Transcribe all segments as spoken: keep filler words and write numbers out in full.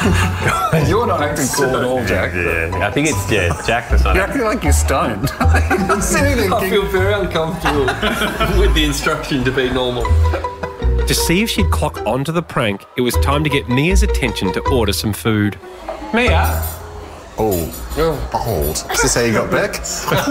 You're not acting cool at all, Jack. Yeah, I think it's, yeah, Jack that's not You're acting like you're stoned. You're sitting there I feel very uncomfortable with the instruction to be normal. To see if she'd clock onto the prank, it was time to get Mia's attention to order some food. Mia? Oh, bold. Is this how you got back?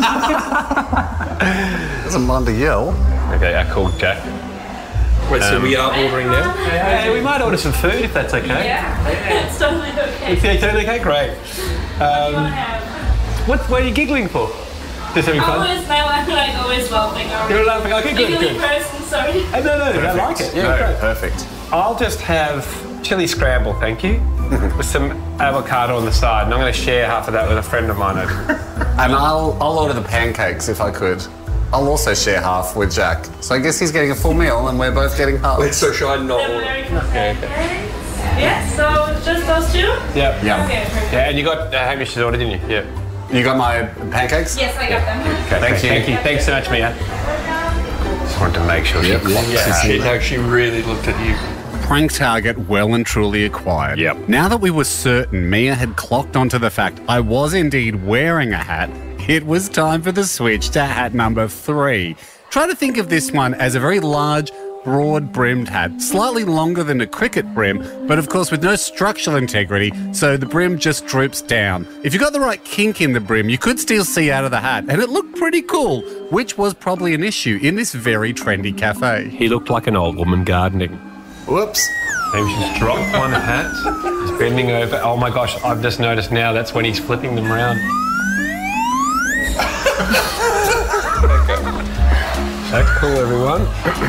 Doesn't mind to yell. Okay, I called Jack. Wait, so we are ordering now? Hey, we might order some food if that's okay. Yeah, it's totally okay. It's yeah, totally okay, great. Um, what, what are you giggling for? Just having fun? Always, my wife and I always laughing. You're laughing, okay, good, Giggling good. person, sorry. Uh, no, no, I like it. Yeah, No, great. perfect. I'll just have chili scramble, thank you, with some avocado on the side, and I'm going to share half of that with a friend of mine. And I'll, I'll order the pancakes if I could. I'll also share half with Jack. So I guess he's getting a full meal and we're both getting half. Wait, so should I not The order? American Okay, okay. pancakes. Yeah, so just those two? Yeah. Yeah. Okay, perfect. Yeah, and you got uh, Hamish's order, didn't you? Yeah. You got my pancakes? Yes, I got them. Okay, Thank you. Thank you. Thanks so much, Mia. Just wanted to make sure she Yep. clocked Yeah, that. she, no, she really looked at you. Prank target well and truly acquired. Yep. Now that we were certain Mia had clocked onto the fact I was indeed wearing a hat, it was time for the switch to hat number three. Try to think of this one as a very large, broad-brimmed hat, slightly longer than a cricket brim, but of course with no structural integrity, so the brim just droops down. If you got the right kink in the brim, you could still see out of the hat, and it looked pretty cool, which was probably an issue in this very trendy cafe. He looked like an old woman gardening. Whoops. Maybe she's dropped one hat. He's bending over. Oh my gosh, I've just noticed now that's when he's flipping them around. That's cool, everyone.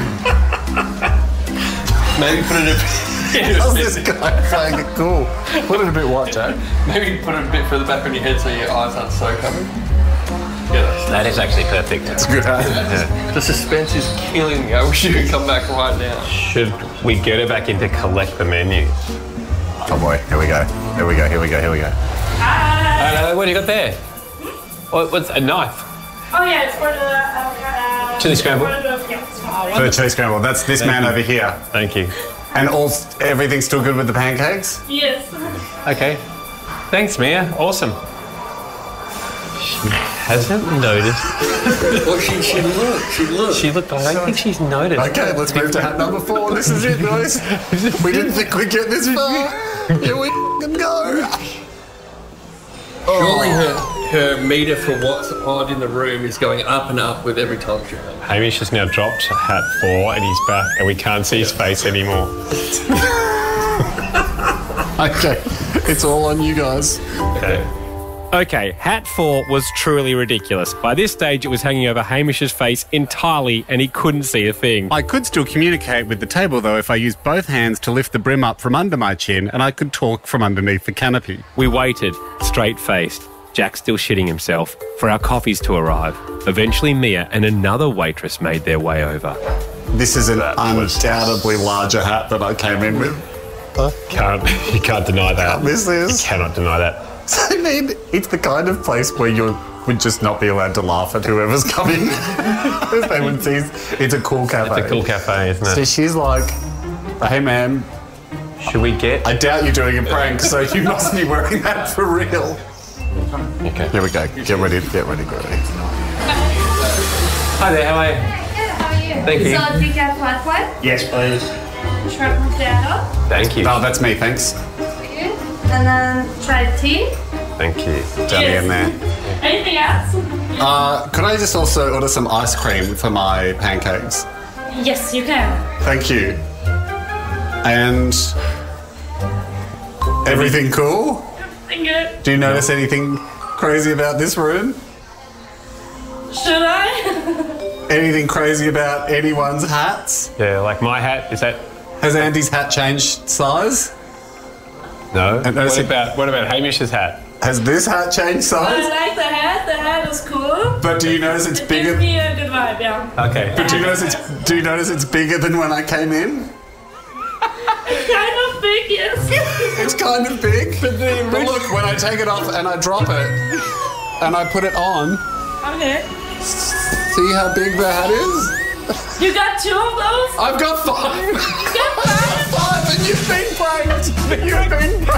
Maybe put it a How's bit. this guy playing it cool? Put it a bit what, Jack? Maybe put it a bit further back on your head so your eyes aren't so covered. Yeah, that's- That is actually perfect. It's a good hat. the suspense is killing me. I wish you could come back right now. Should we get her back in to collect the menu? Oh boy, here we go. Here we go, here we go, here we go. Uh, what do you got there? What, what's a knife? Oh yeah, it's for the... Uh, uh, Chili scramble? For the, yeah, it's for For the chili scramble, that's this man over here. Thank you. And all, everything's still good with the pancakes? Yes. Okay. Thanks, Mia. Awesome. She hasn't noticed. Well, she, she looked. She looked. She looked. I don't think she's noticed. Okay, let's move to hat number four. This is it, guys. We didn't think we'd get this far. Here we f***ing go. Surely her, her meter for what's odd in the room is going up and up with every time she comes. Hamish has now dropped hat four and he's back and we can't see his face anymore. Okay, it's all on you guys. Okay. Okay, hat four was truly ridiculous. By this stage, it was hanging over Hamish's face entirely and he couldn't see a thing. I could still communicate with the table, though, if I used both hands to lift the brim up from under my chin, and I could talk from underneath the canopy. We waited, straight-faced, Jack still shitting himself, for our coffees to arrive. Eventually, Mia and another waitress made their way over. This is an undoubtedly larger hat than I came in with. Can't, you can't deny that. This is. Cannot deny that. I mean, it's the kind of place where you would just not be allowed to laugh at whoever's coming. Because they would see it's a cool cafe. It's a cool cafe, isn't So it? she's like, hey, ma'am, Should we get... I doubt you're doing a prank, so you must be wearing that for real. Okay. Here we go. Get ready, get ready, get ready. Hi there, how are you? Good, how are you? Thank you. So, decaf flat white, Yes, please. shrimp macchiato, Thank you. No, that's me, thanks. and then try tea. Thank you. Down Yes. in there. Anything else? Uh, could I just also order some ice cream for my pancakes? Yes, you can. Thank you. And everything cool? Everything good. Do you notice anything crazy about this room? Should I? Anything crazy about anyone's hats? Yeah, like my hat, is that... Has Andy's hat changed size? No. And notice What it- about, what about Hamish's hat? Has this hat changed I size? like the hat. The hat is cool. But do you notice it's It bigger? gives me a good vibe, yeah. Okay. But do you notice it's do you notice it's bigger than when I came in? It's kind of big, yes. It's kind of big. But, but look, when I take it off and I drop it and I put it on, Okay. see how big the hat is? You got two of those? I've got five. You got five? Five, and you've been pranked. You've been pranked.